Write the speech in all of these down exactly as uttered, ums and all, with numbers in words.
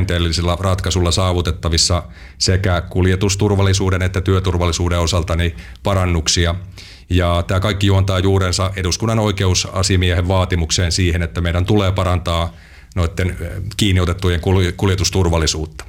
rakenteellisilla ratkaisulla saavutettavissa sekä kuljetusturvallisuuden että työturvallisuuden osalta niin parannuksia. Ja tämä kaikki juontaa juurensa eduskunnan oikeusasiamiehen vaatimukseen siihen, että meidän tulee parantaa noiden kiinniotettujen kuljetusturvallisuutta.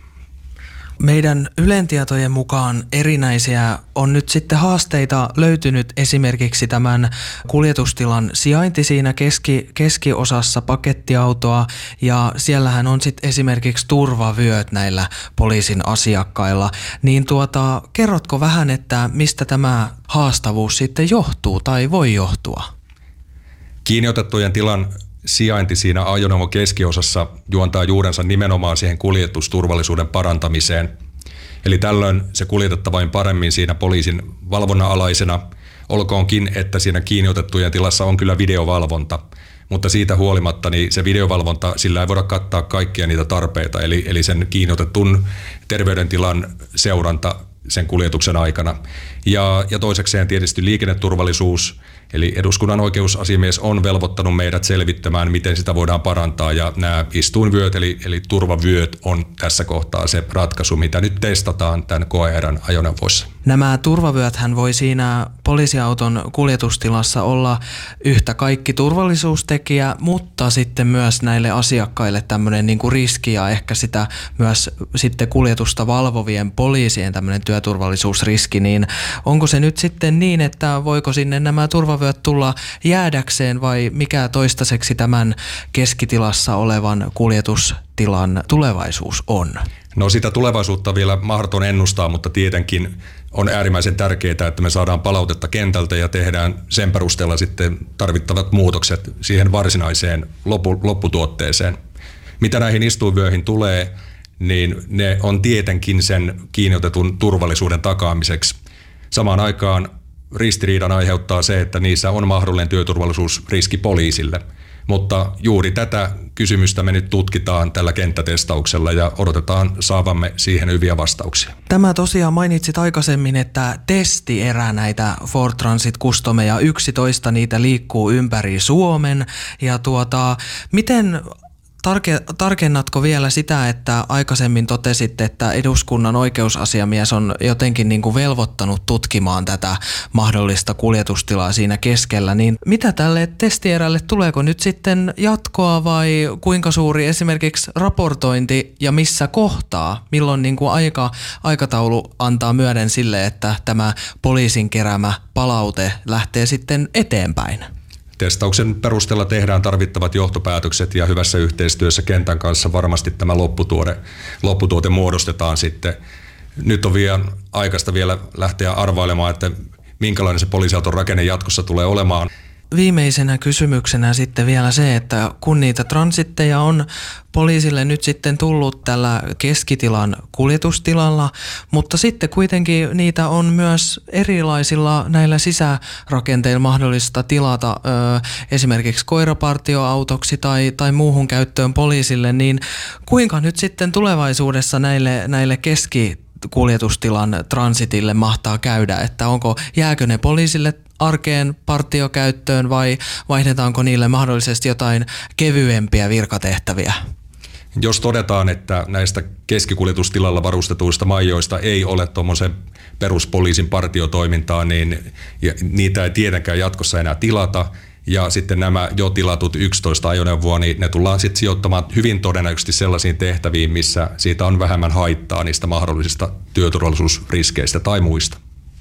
Meidän Ylen tietojen mukaan erinäisiä on nyt sitten haasteita löytynyt esimerkiksi tämän kuljetustilan sijainti siinä keski, keskiosassa pakettiautoa ja siellähän on sitten esimerkiksi turvavyöt näillä poliisin asiakkailla. Niin tuota, kerrotko vähän, että mistä tämä haastavuus sitten johtuu tai voi johtua? Kiinniotettujen tilan sijainti siinä ajoneuvon keskiosassa juontaa juurensa nimenomaan siihen kuljetusturvallisuuden parantamiseen. Eli tällöin se kuljetettavain paremmin siinä poliisin valvonnan alaisena, olkoonkin, että siinä kiinniotettujen tilassa on kyllä videovalvonta. Mutta siitä huolimatta niin se videovalvonta, sillä ei voida kattaa kaikkia niitä tarpeita, eli, eli sen kiinniotetun terveydentilan seuranta sen kuljetuksen aikana. Ja, ja toisekseen tietysti liikenneturvallisuus, eli eduskunnan oikeusasiamies on velvoittanut meidät selvittämään, miten sitä voidaan parantaa, ja nämä istuinvyöt, eli, eli turvavyöt on tässä kohtaa se ratkaisu, mitä nyt testataan tämän koeerän ajoneuvoissa. Nämä turvavyöthän voi siinä poliisiauton kuljetustilassa olla yhtä kaikki turvallisuustekijä, mutta sitten myös näille asiakkaille tämmöinen niin kuin riski ja ehkä sitä myös sitten kuljetusta valvovien poliisien tämmöinen työturvallisuusriski, niin onko se nyt sitten niin, että voiko sinne nämä turvavyöt tulla jäädäkseen vai mikä toistaiseksi tämän keskitilassa olevan kuljetustilan tulevaisuus on? No sitä tulevaisuutta vielä mahdoton ennustaa, mutta tietenkin on äärimmäisen tärkeää, että me saadaan palautetta kentältä ja tehdään sen perusteella sitten tarvittavat muutokset siihen varsinaiseen loppu, lopputuotteeseen. Mitä näihin istuinvyöihin tulee, niin ne on tietenkin sen kiinniotetun turvallisuuden takaamiseksi. Samaan aikaan ristiriidan aiheuttaa se, että niissä on mahdollinen työturvallisuusriski poliisille. Mutta juuri tätä kysymystä me nyt tutkitaan tällä kenttätestauksella ja odotetaan saavamme siihen hyviä vastauksia. Tämä tosiaan mainitsit aikaisemmin, että testierä näitä Ford Transit Customeja yksitoista, niitä liikkuu ympäri Suomen. Ja tuota, miten Tarke, tarkennatko vielä sitä, että aikaisemmin totesit, että eduskunnan oikeusasiamies on jotenkin niin kuin velvoittanut tutkimaan tätä mahdollista kuljetustilaa siinä keskellä, niin mitä tälle testierälle, tuleeko nyt sitten jatkoa vai kuinka suuri esimerkiksi raportointi ja missä kohtaa, milloin niin kuin aika, aikataulu antaa myöden sille, että tämä poliisin keräämä palaute lähtee sitten eteenpäin? Testauksen perusteella tehdään tarvittavat johtopäätökset ja hyvässä yhteistyössä kentän kanssa varmasti tämä lopputuote, lopputuote muodostetaan sitten. Nyt on vielä aikaista vielä lähteä arvailemaan, että minkälainen se poliisiauton rakenne jatkossa tulee olemaan. Viimeisenä kysymyksenä sitten vielä se, että kun niitä transitteja on poliisille nyt sitten tullut tällä keskitilan kuljetustilalla, mutta sitten kuitenkin niitä on myös erilaisilla näillä sisärakenteilla mahdollista tilata ö, esimerkiksi koirapartioautoksi tai, tai muuhun käyttöön poliisille, niin kuinka nyt sitten tulevaisuudessa näille, näille keski kuljetustilan transitille mahtaa käydä, että onko, jääkö ne poliisille arkeen partiokäyttöön vai vaihdetaanko niille mahdollisesti jotain kevyempiä virkatehtäviä? Jos todetaan, että näistä keskikuljetustilalla varustetuista maijoista ei ole tuommoisen peruspoliisin partiotoimintaa, niin niitä ei tietenkään jatkossa enää tilata. Ja sitten nämä jo tilatut yksitoista ajoneuvoa, niin ne tullaan sitten sijoittamaan hyvin todennäköisesti sellaisiin tehtäviin, missä siitä on vähemmän haittaa niistä mahdollisista työturvallisuusriskeistä tai muista.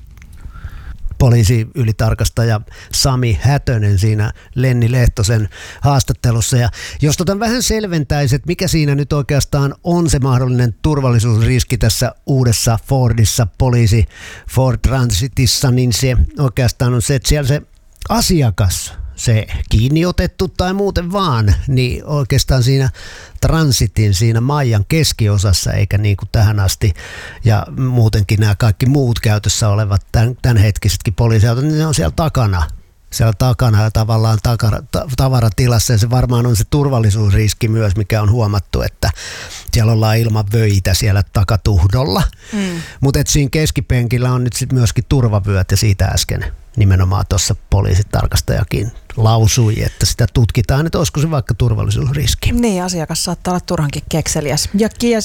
Poliisiylitarkastaja Sami Hätönen siinä Lenni Lehtosen haastattelussa. Ja jos tota vähän selventäisi, että mikä siinä nyt oikeastaan on se mahdollinen turvallisuusriski tässä uudessa Fordissa, poliisi Ford Transitissa, niin se oikeastaan on se, että siellä se asiakas, se kiinni otettu tai muuten vaan, niin oikeastaan siinä transitin, siinä maijan keskiosassa, eikä niin kuin tähän asti, ja muutenkin nämä kaikki muut käytössä olevat tämän, tämänhetkisetkin poliisiautot, niin ne on siellä takana. Siellä takana ja tavallaan takara, ta, tavaratilassa, ja se varmaan on se turvallisuusriski myös, mikä on huomattu, että siellä ollaan ilman vöitä siellä takatuhdolla. Mm. Mutta siinä keskipenkillä on nyt sitten myöskin turvavyöt, ja siitä äsken nimenomaan tuossa poliisitarkastajakin lausui, että sitä tutkitaan, että olisiko se vaikka turvallisuusriski. Niin, asiakas saattaa olla turhankin kekseliäs. Ja